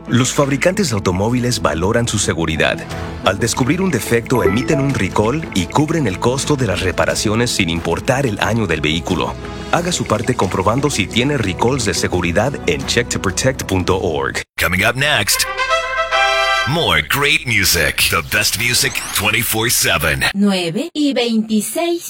Los fabricantes de automóviles valoran su seguridad. Al descubrir un defecto, emiten un recall y cubren el costo de las reparaciones sin importar el año del vehículo. Haga su parte comprobando si tiene recalls de seguridad en checktoprotect.org. Coming up next, more great music. The best music 24/7. 9:26